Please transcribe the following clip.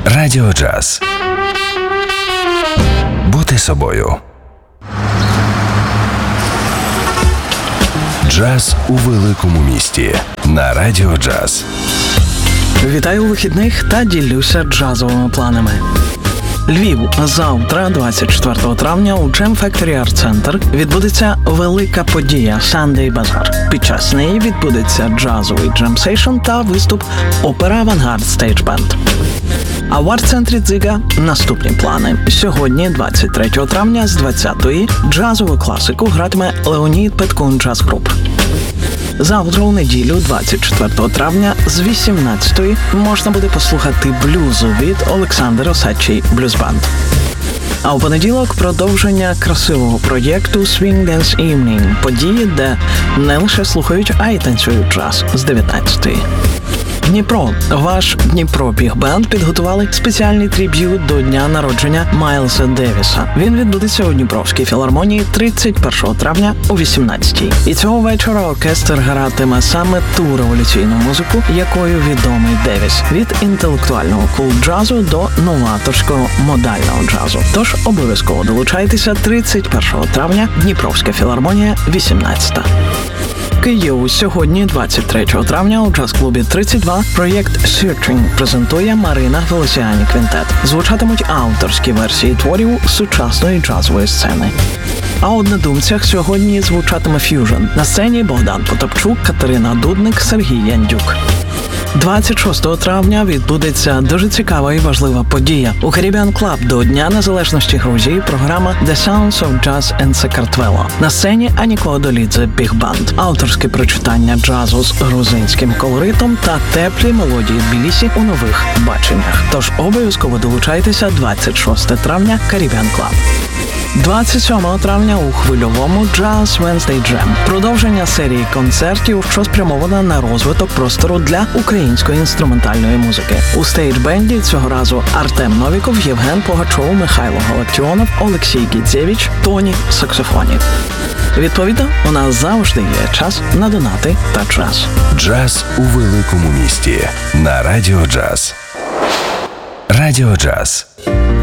Радіо Джаз. Бути собою. Джаз у великому місті. На Радіо Джаз. Вітаю у вихідних та ділюся джазовими планами. Львів. Завтра, 24 травня, у Jam Factory Art Center відбудеться велика подія Sunday Bazaar. Під час неї відбудеться джазовий джем-сейшн та виступ опера «Авангард Stage Band». А в арт-центрі Дзига наступні плани. Сьогодні, 23 травня, з 20-ї джазову класику гратиме Леонід Петкун Джаз Груп. Завтра, у неділю, 24 травня, з 18-ї можна буде послухати блюзу від Олександр Осадчий Blues Band. А у понеділок продовження красивого проєкту Swing Dance Evening, події, де не лише слухають, а й танцюють джаз з 19-ї. Дніпро. Ваш Дніпро Біг-бенд підготували спеціальний триб'ют до дня народження Майлса Девіса. Він відбудеться у Дніпровській філармонії 31 травня о 18-й. І цього вечора оркестр гратиме саме ту революційну музику, якою відомий Девіс. Від інтелектуального кул-джазу до новаторського модального джазу. Тож обов'язково долучайтеся 31 травня, Дніпровська філармонія, 18-та. Київ. Сьогодні, 23 травня, у джаз-клубі 32 проєкт Searching презентує Марина Велосіані Квінтет. Звучатимуть авторські версії творів сучасної джазової сцени. А у однодумцях сьогодні звучатиме ф'южн. На сцені Богдан Потапчук, Катерина Дудник, Сергій Яндюк. 26 травня відбудеться дуже цікава і важлива подія. У Caribbean Club до Дня Незалежності Грузії програма The Sounds of Jazz and Sakartvelo. На сцені Аніко Долідзе Біг-банд. Авторське прочитання джазу з грузинським колоритом та теплі мелодії Тбілісі у нових баченнях. Тож обов'язково долучайтеся 26 травня Caribbean Club. 27 травня у Хвильовому Jazz Wednesday Jam. Продовження серії концертів, що спрямована на розвиток простору для української інструментальної музики. У стейдж-бенді цього разу Артем Новіков, Євген Погачов, Михайло Галактіонов, Олексій Гідзєвіч, Тоні саксофоні. Відповідно, у нас завжди є час на донати та джаз. Джаз у великому місті. На Радіо Джаз. Радіо Джаз.